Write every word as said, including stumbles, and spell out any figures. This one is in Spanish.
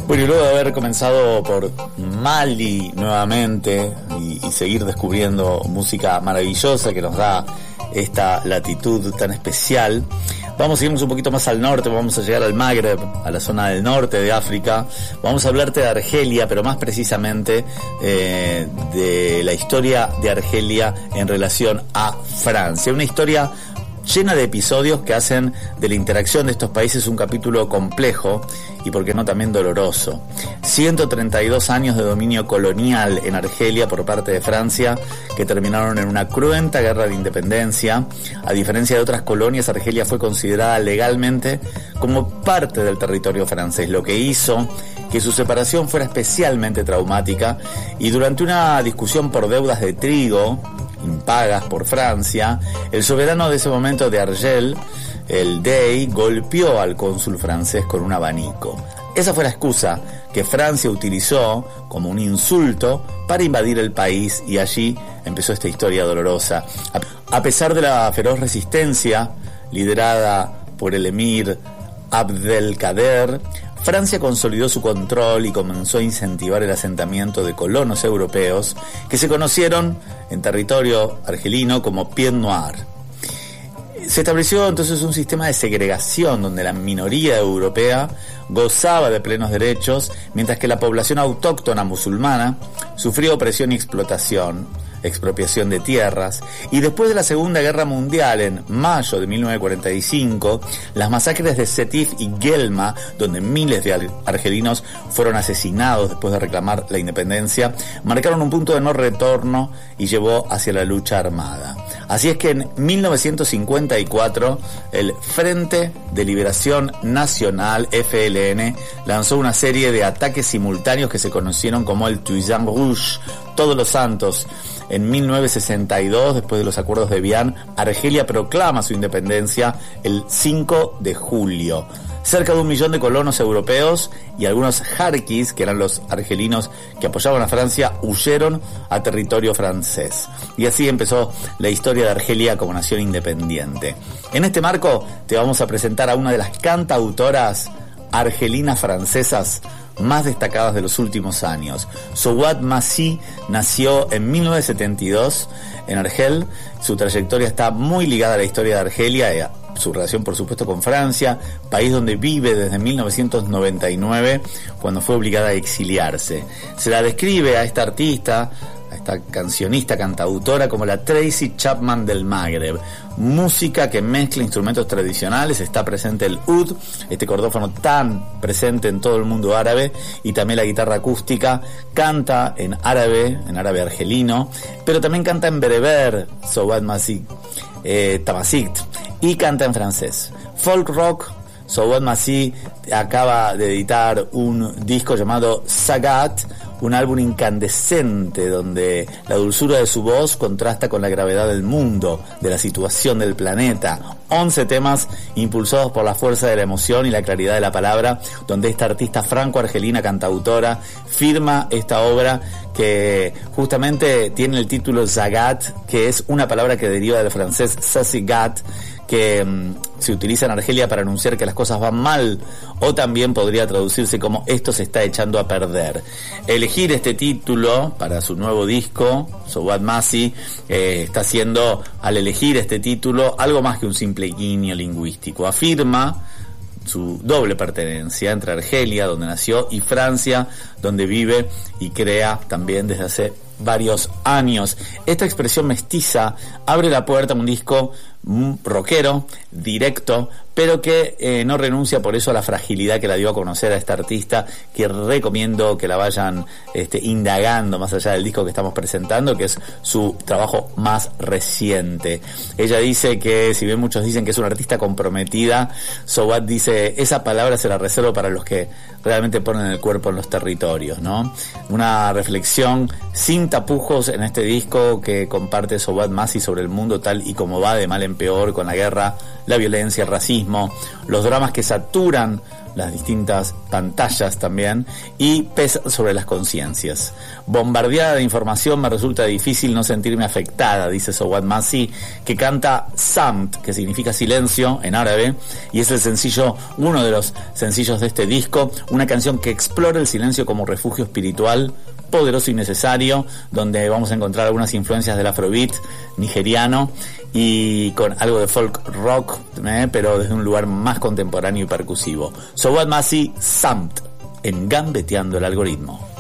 Bueno, y luego de haber comenzado por Mali nuevamente y, y seguir descubriendo música maravillosa que nos da esta latitud tan especial, vamos a irnos un poquito más al norte, vamos a llegar al Magreb, a la zona del norte de África. Vamos a hablarte de Argelia, pero más precisamente eh, de la historia de Argelia en relación a Francia. Una historia llena de episodios que hacen de la interacción de estos países un capítulo complejo y, por qué no, también doloroso. ciento treinta y dos años de dominio colonial en Argelia por parte de Francia, que terminaron en una cruenta guerra de independencia. A diferencia de otras colonias, Argelia fue considerada legalmente como parte del territorio francés, lo que hizo que su separación fuera especialmente traumática, y durante una discusión por deudas de trigo impagas por Francia, el soberano de ese momento de Argel, el Dey, golpeó al cónsul francés con un abanico. Esa fue la excusa que Francia utilizó como un insulto para invadir el país, y allí empezó esta historia dolorosa. A pesar de la feroz resistencia liderada por el emir Abdelkader, Francia consolidó su control y comenzó a incentivar el asentamiento de colonos europeos que se conocieron en territorio argelino como Pied Noir. Se estableció entonces un sistema de segregación donde la minoría europea gozaba de plenos derechos, mientras que la población autóctona musulmana sufrió opresión y explotación, expropiación de tierras. Y después de la Segunda Guerra Mundial, en mayo de mil novecientos cuarenta y cinco, las masacres de Sétif y Guelma, donde miles de argelinos fueron asesinados después de reclamar la independencia, marcaron un punto de no retorno y llevó hacia la lucha armada. Así es que en mil novecientos cincuenta y cuatro el Frente de Liberación Nacional, F L N, lanzó una serie de ataques simultáneos que se conocieron como el Toussaint Rouge, Todos los Santos. En mil novecientos sesenta y dos, después de los acuerdos de Vian, Argelia proclama su independencia el cinco de julio. Cerca de un millón de colonos europeos y algunos jarquis, que eran los argelinos que apoyaban a Francia, huyeron a territorio francés. Y así empezó la historia de Argelia como nación independiente. En este marco te vamos a presentar a una de las cantautoras argelinas francesas más destacadas de los últimos años. Souad Massi nació en mil novecientos setenta y dos en Argel. Su trayectoria está muy ligada a la historia de Argelia y a su relación, por supuesto, con Francia, país donde vive desde mil novecientos noventa y nueve, cuando fue obligada a exiliarse. Se la describe a esta artista, a esta cancionista, cantautora, como la Tracy Chapman del Magreb. Música que mezcla instrumentos tradicionales, está presente el oud, este cordófono tan presente en todo el mundo árabe, y también la guitarra acústica. Canta en árabe, en árabe argelino, pero también canta en bereber, Souad Massi, eh, Tamasikt, y canta en francés. Folk rock. Souad Massi acaba de editar un disco llamado Sagat, un álbum incandescente donde la dulzura de su voz contrasta con la gravedad del mundo, de la situación del planeta. once temas impulsados por la fuerza de la emoción y la claridad de la palabra, donde esta artista franco-argelina cantautora firma esta obra que justamente tiene el título Zagat, que es una palabra que deriva del francés Sassigat, que um, se utiliza en Argelia para anunciar que las cosas van mal, o también podría traducirse como esto se está echando a perder. Elegir este título para su nuevo disco, Souad Massi, eh, está haciendo, al elegir este título, algo más que un simple guiño lingüístico. Afirma su doble pertenencia entre Argelia, donde nació, y Francia, donde vive y crea también desde hace varios años. Esta expresión mestiza abre la puerta a un disco rockero, directo, pero que eh, no renuncia por eso a la fragilidad que la dio a conocer a esta artista, que recomiendo que la vayan este, indagando más allá del disco que estamos presentando, que es su trabajo más reciente. Ella dice que, si bien muchos dicen que es una artista comprometida, Souad dice, esa palabra se la reservo para los que realmente ponen el cuerpo en los territorios, ¿no? Una reflexión sin tapujos en este disco que comparte Souad Massi sobre el mundo tal y como va, de mal en peor, con la guerra, la violencia, el racismo, los dramas que saturan las distintas pantallas también, y pesa sobre las conciencias. Bombardeada de información me resulta difícil no sentirme afectada, dice Sowat Masi, que canta Samt, que significa silencio en árabe, y es el sencillo, uno de los sencillos de este disco, una canción que explora el silencio como refugio espiritual poderoso y necesario, donde vamos a encontrar algunas influencias del afrobeat nigeriano y con algo de folk rock, ¿eh? pero desde un lugar más contemporáneo y percusivo. Sowat Masi, Samt, en Gambeteando el Algoritmo.